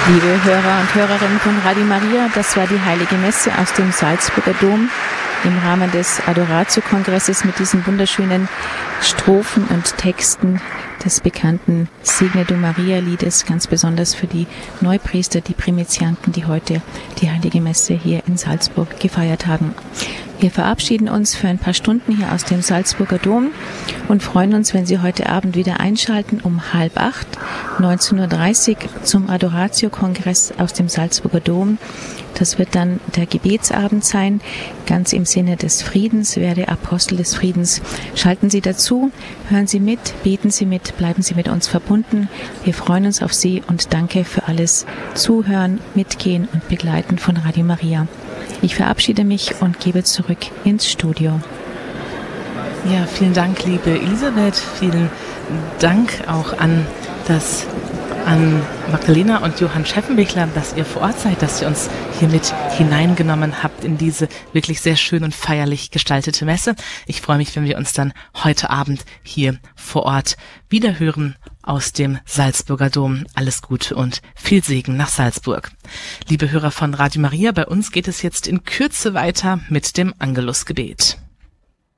Liebe Hörer und Hörerinnen von Radio Maria, das war die Heilige Messe aus dem Salzburger Dom im Rahmen des Adoratio-Kongresses mit diesen wunderschönen Strophen und Texten des bekannten Signe du Maria-Liedes, ganz besonders für die Neupriester, die Primizianten, die heute die Heilige Messe hier in Salzburg gefeiert haben. Wir verabschieden uns für ein paar Stunden hier aus dem Salzburger Dom und freuen uns, wenn Sie heute Abend wieder einschalten um 7:30, 19:30 Uhr zum Adoratio-Kongress aus dem Salzburger Dom. Das wird dann der Gebetsabend sein, ganz im Sinne des Friedens, werde Apostel des Friedens. Schalten Sie dazu, hören Sie mit, beten Sie mit, bleiben Sie mit uns verbunden. Wir freuen uns auf Sie und danke für alles Zuhören, Mitgehen und Begleiten von Radio Maria. Ich verabschiede mich und gebe zurück ins Studio. Ja, vielen Dank, liebe Elisabeth. Vielen Dank auch an Magdalena und Johann Scheffenbichler, dass ihr vor Ort seid, dass ihr uns hier mit hineingenommen habt in diese wirklich sehr schön und feierlich gestaltete Messe. Ich freue mich, wenn wir uns dann heute Abend hier vor Ort wiederhören aus dem Salzburger Dom. Alles Gute und viel Segen nach Salzburg. Liebe Hörer von Radio Maria, bei uns geht es jetzt in Kürze weiter mit dem Angelusgebet.